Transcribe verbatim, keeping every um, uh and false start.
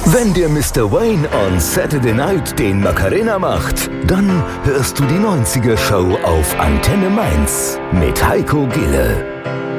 Wenn dir Mister Wayne on Saturday Night den Macarena macht, dann hörst du die neunziger Show auf Antenne Mainz mit Heiko Gille.